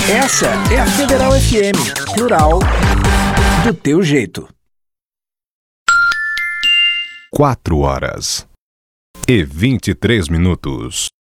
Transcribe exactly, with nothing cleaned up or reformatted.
Essa é a Federal F M, plural, do teu jeito. Quatro horas e vinte e três minutos.